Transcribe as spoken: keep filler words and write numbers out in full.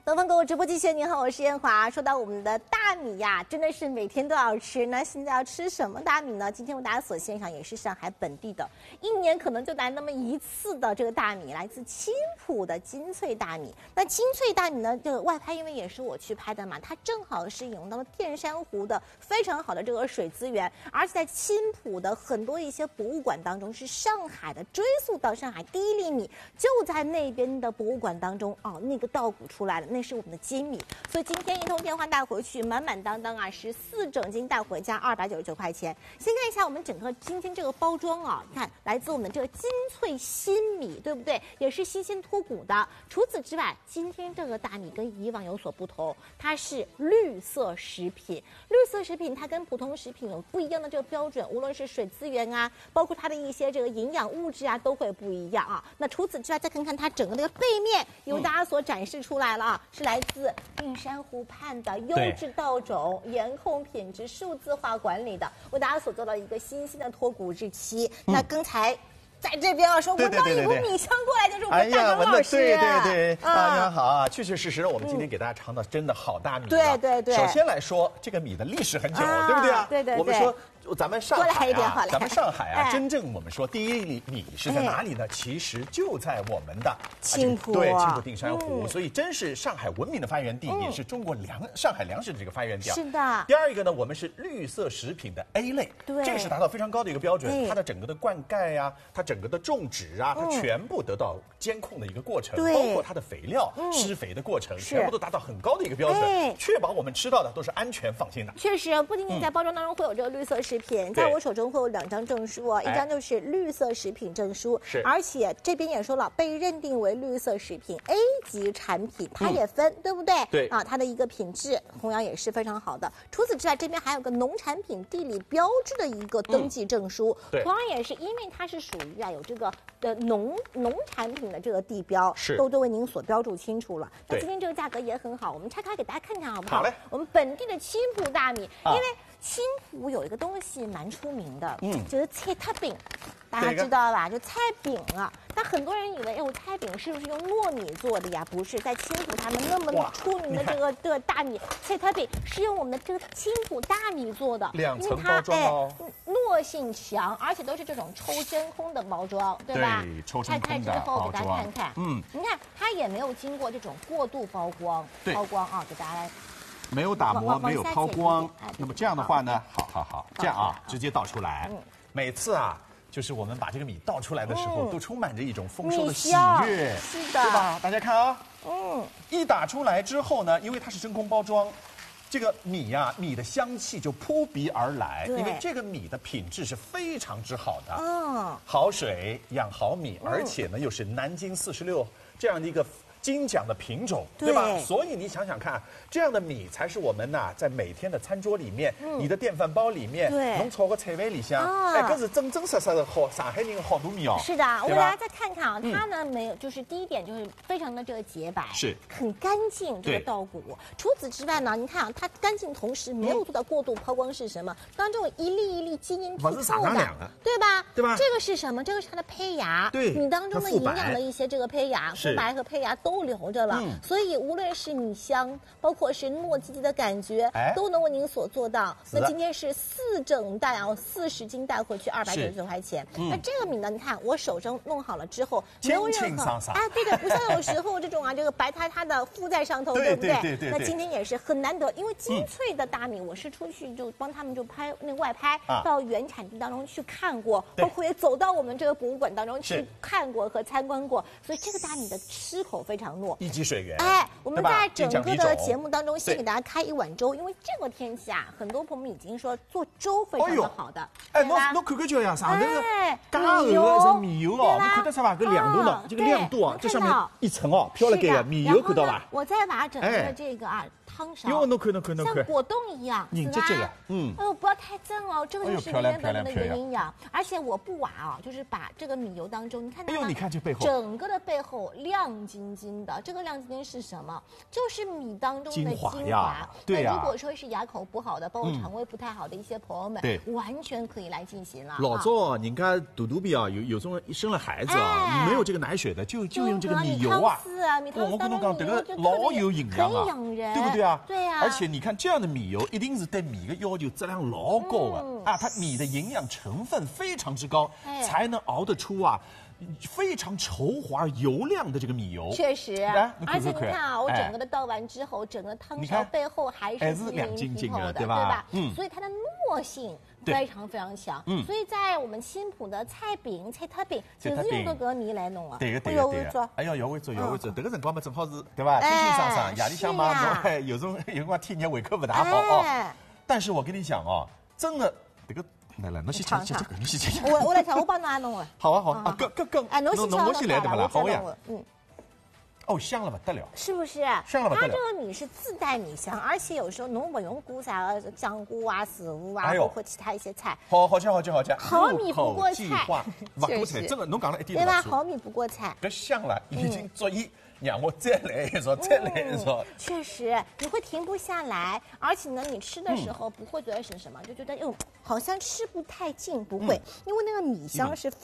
东方购物直播继续，您好，我是燕华。说到我们的大米呀，真的是每天都要吃。那现在要吃什么大米呢？今天为大家所献上也是上海本地的，一年可能就来那么一次的这个大米，来自青浦的金翠大米。那金翠大米呢，这个外拍因为也是我去拍的嘛，它正好是引用到了淀山湖的非常好的这个水资源，而且在青浦的很多一些博物馆当中，是上海的追溯到上海第一粒米就在那边的博物馆当中哦，那个稻谷出来了。那是我们的金米，所以今天一通电话带回去，满满当当啊，十四整斤带回家，二百九十九块钱。先看一下我们整个今天这个包装啊，看来自我们这个金翠新米，对不对？也是新鲜脱谷的。除此之外，今天这个大米跟以往有所不同，它是绿色食品。绿色食品它跟普通食品有不一样的这个标准，无论是水资源啊，包括它的一些这个营养物质啊，都会不一样啊。那除此之外，再看看它整个这个背面，由大家所展示出来了啊。是来自淀山湖畔的优质稻种，严控品质数字化管理的，为大家所做到一个新鲜的脱谷日期。嗯、那刚才。在这边啊，说闻到一股米香过来，就是我们大张老师。 对对对，大家好啊！确确实实，我们今天给大家尝到真的好大米。 对对对。 首先来说，这个米的历史很久，对不对啊？ 对对对。 我们说。咱们上海啊，咱们上海啊，真正我们说第一粒米是在哪里呢？其实就在我们的青浦， 对，青浦定山湖，所以真是上海文明的发源地，也是中国粮上海粮食的这个发源地。 是的。 第二一个呢，我们是绿色食品的 A 类， 对， 这个是达到非常高的一个标准，它的整个的灌溉呀，它整个的种植啊，它全部得到监控的一个过程，包括它的肥料施肥的过程，全部都达到很高的一个标准，确保我们吃到的都是安全放心的。 确实，不仅仅在包装当中会有这个绿色食品，在我手中。中会有两张证书啊，一张就是绿色食品证书， 是， 而且这边也说了，被认定为绿色食品 A 级产品，它也分，对不对？ 对啊，它的一个品质同样也是非常好的。除此之外，这边还有个农产品地理标志的一个登记证书， 对， 同样也是因为它是属于啊有这个的农农产品的这个地标， 是都都为您所标注清楚了。那今天这个价格也很好，我们拆开给大家看看好不好？ 好嘞， 我们本地的青浦大米，因为。青浦有一个东西蛮出名的，嗯，就是菜塔饼，大家知道吧？就菜饼啊。但很多人以为，哎，我菜饼是不是用糯米做的呀？不是，在青浦他们那么出名的这个这个大米菜塔饼是用我们的这个青浦大米做的， 两层包装哦， 哎，糯性强，而且都是这种抽真空的包装，对吧？ 对，抽真空的拆开之后给大家看看，嗯，你看它也没有经过这种过度包装，包装啊，给大家来。 没有打磨，没有抛光，那么这样的话呢，好好好，这样啊，直接倒出来。每次啊，就是我们把这个米倒出来的时候，都充满着一种丰收的喜悦， 是的， 对吧？大家看啊，嗯，一打出来之后呢，因为它是真空包装，这个米呀，米的香气就扑鼻而来，因为这个米的品质是非常之好的，嗯，好水养好米，而且呢又是南京四十六这样的一个。金奖的品种，对吧？所以你想想看，这样的米才是我们呐、啊，在每天的餐桌里面，嗯、你的电饭煲里面，能炒个菜饭里向，哦、哎，这是真真实实的好上海人的好糯米哦。 是的，我给大家再看看啊，它呢没有，就是第一点就是非常的这个洁白， 是很干净这个稻谷。除此之外呢，你看啊，它干净同时没有做到过度抛光是什么？当中一粒一粒晶莹剔透的，对吧？ 对吧？ 这个是什么？这个是它的胚芽， 对， 米当中的营养的一些这个胚芽，麸白和胚芽都。都留着了，嗯、所以无论是米香，包括是糯叽叽的感觉，哎、都能为您所做到。那今天是四整袋啊，四十斤带回去二百九十九块钱。嗯、那这个米呢，你看我手中弄好了之后，没有任何哎，对的，不像有时候这种啊，这个白塌塌的附在上头，对不对？ 对对对。 那今天也是很难得，因为金翠的大米，我是出去就帮他们就拍那外拍，啊、到原产地当中去看过，包括也走到我们这个博物馆当中去看过和参观过，所以这个大米的吃口非常糯， 一级水源。 哎，我们在整个的节目当中，先给大家开一碗粥，因为这个天气啊，很多朋友们已经说做粥非常的好的。 哎，侬侬看看就呀，上头是加厚的是米油哦，你看得出吧？搿亮度呢，这个亮度啊，这上面一层哦，飘了盖个米油，看到吧？ 我再把整个的这个啊汤勺， 哟，侬看侬看侬看， 像果冻一样， 凝结这个， 嗯，哎呦，不要太正哦，这个就是原本的原营养，而且我不挖啊，就是把这个米油当中，你看， 哎呦，你看这背后， 整个的背后亮晶晶。 精的。这个亮晶晶是什么？就是米当中的精华。 精华对呀、 那如果说是牙口不好的，包括肠胃不太好的一些朋友们， 对， 完全可以来进行了。 老早人家肚肚皮啊，有有种生了孩子啊，哎、没有这个奶水的，就就用这个米油啊。 米啊，米汤我跟你讲，这个老有营养啊， 很养人， 对不对啊？ 对呀、啊。 而且你看这样的米油，一定是对米的要求质量老高啊、嗯、啊，它米的营养成分非常之高，哎、才能熬得出啊。非常稠滑油亮的这个米油， 确实，而且你看啊，我整个的倒完之后，整个汤勺背后还是是亮晶晶的， 对吧？嗯，所以它的糯性非常非常强。嗯，所以在我们青浦的菜饼、菜塔饼，就是用这个米来弄啊。 对个对个对个。哎呀，要会做要会做，这个辰光嘛正好是对吧？清清爽爽，夜里向嘛，侬有种有辰光天热胃口不大好哦。但是我跟你讲哦，真的这个。来来，侬先尝尝，你先尝。 我我来尝，我帮侬弄了。 好啊好啊，更更更。 哎，侬先尝， 我先来对不啦？好呀。 嗯。 哦，香了不得了。 是不是？ 香了不得了。 它这个米是自带米香，而且有时候侬不用顾啥个香菇啊、薯物啊，包括其他一些菜。 好好吃好吃好吃。 好米不过菜。 不过菜，这个侬讲了一点对吧？好米不过菜。 这香了，已经足以。让我再来一勺，再来一勺。 确实，你会停不下来，而且呢，你吃的时候不会觉得是什么，就觉得哟，好像吃不太进，不会，因为那个米香是